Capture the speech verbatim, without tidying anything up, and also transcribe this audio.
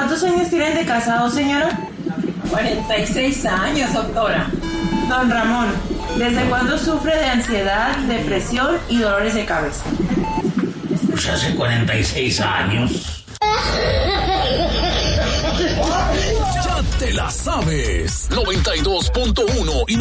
¿Cuántos años tienen de casado, señora? cuarenta y seis años, doctora. Don Ramón, ¿desde cuándo sufre de ansiedad, depresión y dolores de cabeza? Pues hace cuarenta y seis años. Ya te la sabes. noventa y dos punto uno y